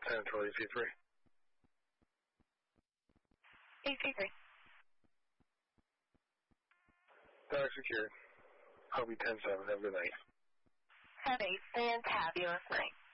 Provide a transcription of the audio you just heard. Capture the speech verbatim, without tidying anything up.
ten twenty C three. C three. Dog secured. I'll be ten seven. Have a good night. Have a fantabulous night.